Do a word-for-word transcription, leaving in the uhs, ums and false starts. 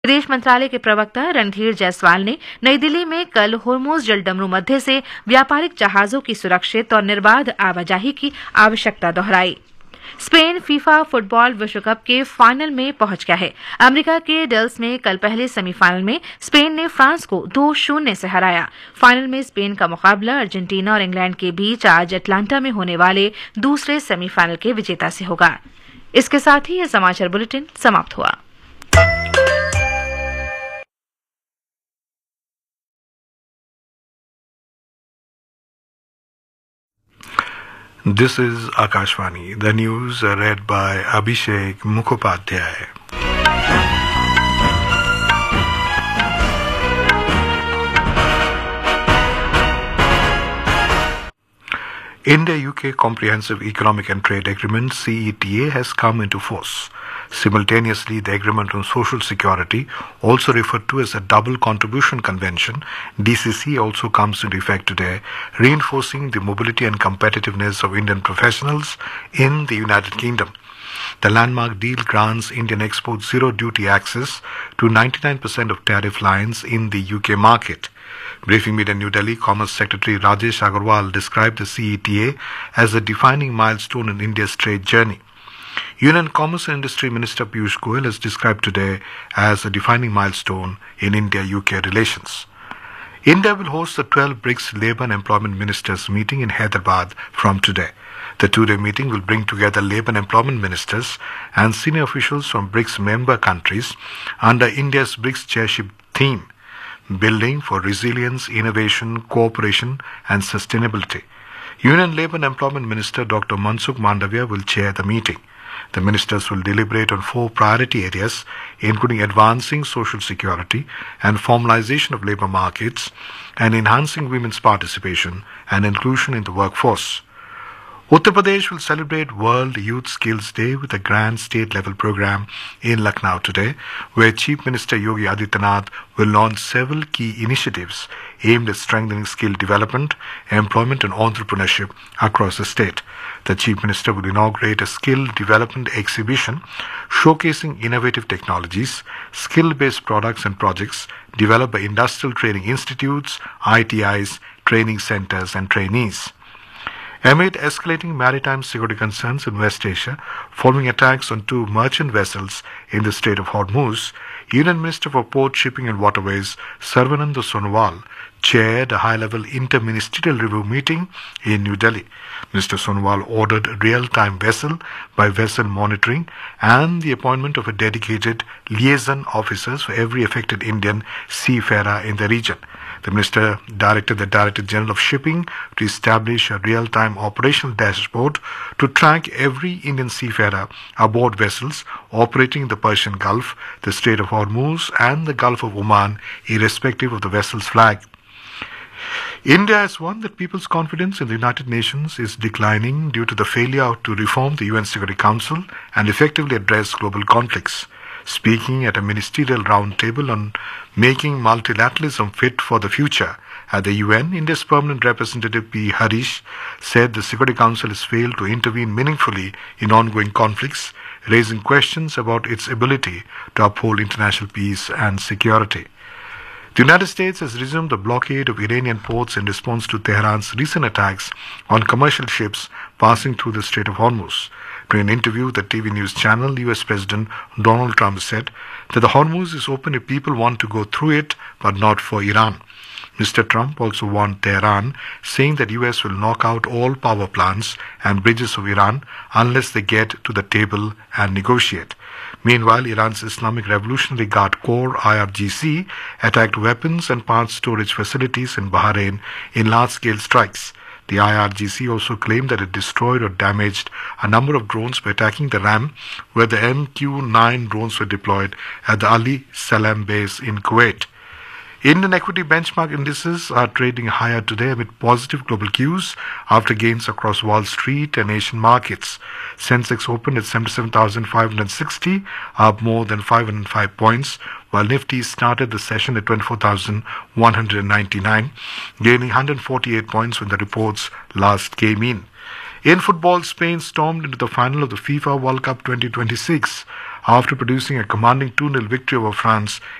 विदेश मंत्रालय के प्रवक्ता रणधीर जायसवाल ने नई दिल्ली में कल होर्मुज जलडमरू मध्य से व्यापारिक जहाजों की सुरक्षित और निर्बाध आवाजाही की आवश्यकता दोहराई। स्पेन फीफा फुटबॉल विश्व कप के फाइनल में पहुंच गया है। अमेरिका के डेल्स में कल पहले सेमीफाइनल में स्पेन ने फ्रांस को दो शून्य से हराया। फाइनल में स्पेन का मुकाबला अर्जेंटीना और इंग्लैंड के बीच आज अटलांटा में होने वाले दूसरे सेमीफाइनल के विजेता से होगा। इसके साथ ही यह समाचार बुलेटिन समाप्त हुआ। This is Akashvani. The news are read by Abhishek Mukhopadhyay. India-U K Comprehensive Economic and Trade Agreement C E T A has come into force. Simultaneously, the Agreement on Social Security, also referred to as the Double Contribution Convention, D C C, also comes into effect today, reinforcing the mobility and competitiveness of Indian professionals in the United Kingdom. The landmark deal grants Indian exports zero duty access to ninety-nine percent of tariff lines in the U K market. Briefing meet in New Delhi, Commerce Secretary Rajesh Agarwal described the C E T A as a defining milestone in India's trade journey. Union Commerce and Industry Minister Piyush Goyal has described today as a defining milestone in India-U K relations. India will host the twelfth BRICS Labour and Employment Ministers meeting in Hyderabad from today. The two-day meeting will bring together labour and employment ministers and senior officials from BRICS member countries under India's BRICS chairship theme, Building for Resilience, Innovation, Cooperation and Sustainability. Union Labour and Employment Minister Doctor Mansukh Mandavia will chair the meeting. The ministers will deliberate on four priority areas, including advancing social security and formalization of labour markets and enhancing women's participation and inclusion in the workforce. Uttar Pradesh will celebrate World Youth Skills Day with a grand state-level program in Lucknow today, where Chief Minister Yogi Adityanath will launch several key initiatives aimed at strengthening skill development, employment and entrepreneurship across the state. The Chief Minister will inaugurate a skill development exhibition showcasing innovative technologies, skill-based products and projects developed by industrial training institutes, I T Is, training centers and trainees. Amid escalating maritime security concerns in West Asia following attacks on two merchant vessels in the Strait of Hormuz, Union Minister for Port, Shipping and Waterways Sarvanand Sonowal chaired a high-level inter-ministerial review meeting in New Delhi. Mister Sonowal ordered real-time vessel-by-vessel monitoring and the appointment of a dedicated liaison officers for every affected Indian seafarer in the region. The minister directed the Director General of Shipping to establish a real-time operational dashboard to track every Indian seafarer aboard vessels operating in the Persian Gulf, the Strait of Hormuz and the Gulf of Oman, irrespective of the vessel's flag. India has warned that people's confidence in the United Nations is declining due to the failure to reform the U N Security Council and effectively address global conflicts. Speaking at a ministerial roundtable on making multilateralism fit for the future at the U N, India's permanent representative P. Harish said the Security Council has failed to intervene meaningfully in ongoing conflicts, raising questions about its ability to uphold international peace and security. The United States has resumed the blockade of Iranian ports in response to Tehran's recent attacks on commercial ships passing through the Strait of Hormuz. During an interview with the T V news channel, U S President Donald Trump said that the Hormuz is open if people want to go through it, but not for Iran. Mister Trump also warned Tehran, saying that U S will knock out all power plants and bridges of Iran unless they get to the table and negotiate. Meanwhile, Iran's Islamic Revolutionary Guard Corps I R G C attacked weapons and parts storage facilities in Bahrain in large-scale strikes. The I R G C also claimed that it destroyed or damaged a number of drones by attacking the Ram, where the M Q nine drones were deployed at the Ali Salam base in Kuwait. Indian equity benchmark indices are trading higher today amid positive global cues after gains across Wall Street and Asian markets. Sensex opened at seventy-seven thousand five hundred sixty, up more than five hundred five points, while Nifty started the session at twenty-four thousand one hundred ninety-nine, gaining one hundred forty-eight points when the reports last came in. In football, Spain stormed into the final of the FIFA World Cup twenty twenty-six after producing a commanding two nil victory over France